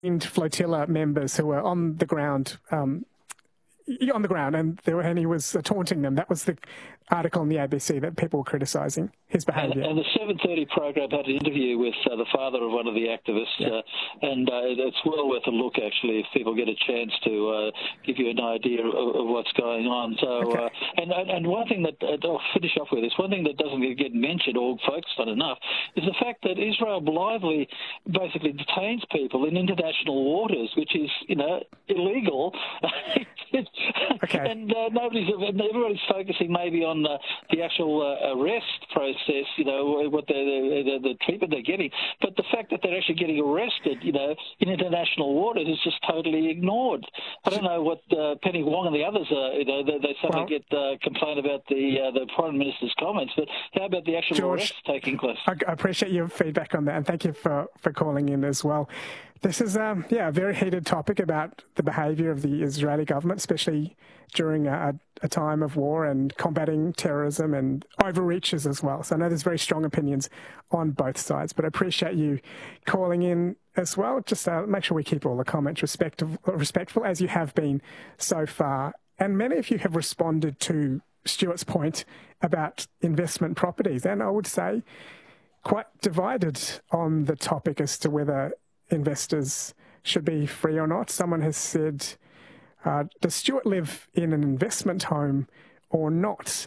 flotilla members who were on the ground, and he was taunting them. That was the article in the ABC that people were criticising his behaviour. And the 7:30 program had an interview with the father of one of the activists, and it's well worth a look, actually, if people get a chance to give you an idea of what's going on. So, okay. And one thing that I'll finish off with is one thing that doesn't get mentioned or focused on enough is the fact that Israel blithely basically detains people in international waters, which is, illegal. Okay. And everybody's focusing maybe on the actual arrest process, what the treatment they're getting. But the fact that they're actually getting arrested, in international waters is just totally ignored. I don't know what Penny Wong and the others, they suddenly get complain about the Foreign Minister's comments, but how about the actual arrests taking place? I appreciate your feedback on that, and thank you for calling in as well. This is a very heated topic about the behaviour of the Israeli government, especially during a time of war and combating terrorism and overreaches as well. So I know there's very strong opinions on both sides, but I appreciate you calling in as well. Just make sure we keep all the comments respectful, as you have been so far. And many of you have responded to Stuart's point about investment properties, and I would say quite divided on the topic as to whether investors should be free or not. Someone has said, does Stuart live in an investment home or not?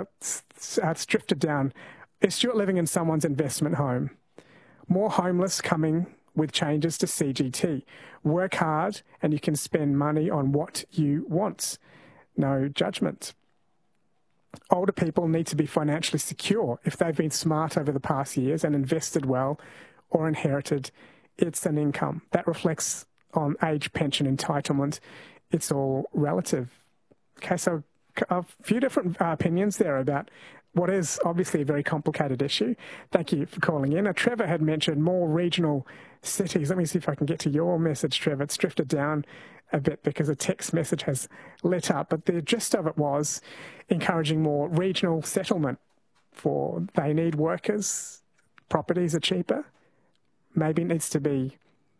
That's drifted down. Is Stuart living in someone's investment home? More homeless coming with changes to CGT. Work hard and you can spend money on what you want. No judgment. Older people need to be financially secure. If they've been smart over the past years and invested well or inherited, it's an income. That reflects on age pension entitlement. It's all relative. Okay, so a few different opinions there about what is obviously a very complicated issue. Thank you for calling in. Trevor had mentioned more regional cities. Let me see if I can get to your message, Trevor. It's drifted down a bit because a text message has lit up, but the gist of it was encouraging more regional settlement they need workers, properties are cheaper. Maybe it needs to be,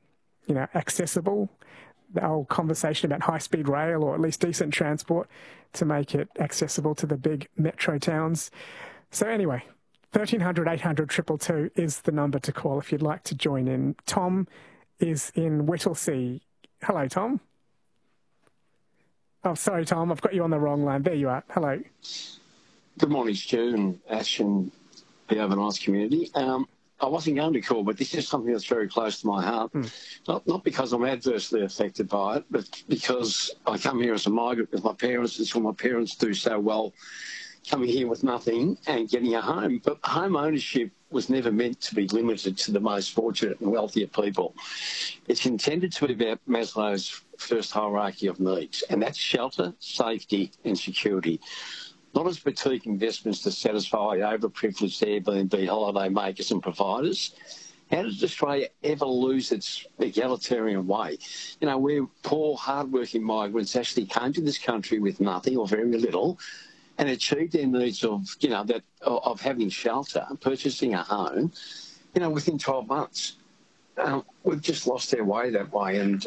accessible. The whole conversation about high-speed rail or at least decent transport to make it accessible to the big metro towns. So anyway, 1300 800 222 is the number to call if you'd like to join in. Tom is in Whittlesea. Hello, Tom. Oh, sorry, Tom. I've got you on the wrong line. There you are. Hello. Good morning, Stu and Ash and the overnight community. I wasn't going to call, but this is something that's very close to my heart. Not because I'm adversely affected by it, but because I come here as a migrant with my parents, and saw my parents do so well coming here with nothing and getting a home. But home ownership was never meant to be limited to the most fortunate and wealthier people. It's intended to be about Maslow's first hierarchy of needs, and that's shelter, safety and security. Not as boutique investments to satisfy overprivileged Airbnb holiday makers and providers. How did Australia ever lose its egalitarian way? Where poor, hard-working migrants actually came to this country with nothing or very little and achieved their needs of having shelter, purchasing a home, within 12 months. We've just lost our way that way, and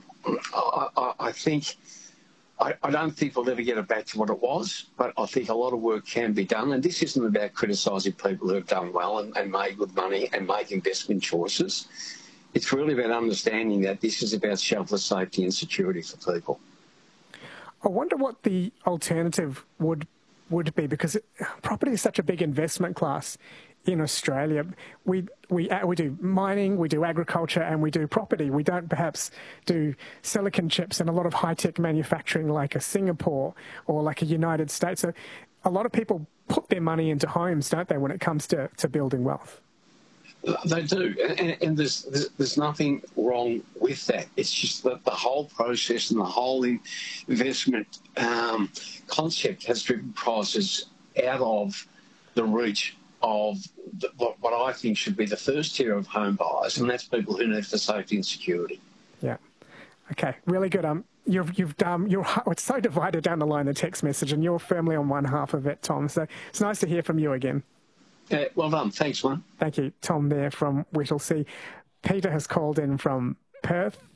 I think... I don't think we'll ever get it back to what it was, but I think a lot of work can be done. And this isn't about criticising people who have done well and made good money and make investment choices. It's really about understanding that this is about shelter, safety and security for people. I wonder what the alternative would be, because property is such a big investment class in Australia. We do mining, we do agriculture, and we do property. We don't perhaps do silicon chips and a lot of high-tech manufacturing like a Singapore or like a United States. So a lot of people put their money into homes, don't they, when it comes to building wealth? They do, and there's nothing wrong with that. It's just that the whole process and the whole investment concept has driven prices out of the reach of what I think should be the first tier of home buyers, and that's people who need for safety and security. Yeah. Okay. Really good. It's so divided down the line, the text message, and you're firmly on one half of it, Tom. So it's nice to hear from you again. Well done. Thanks, man. Thank you, Tom. There from Whittlesea. Peter has called in from Perth.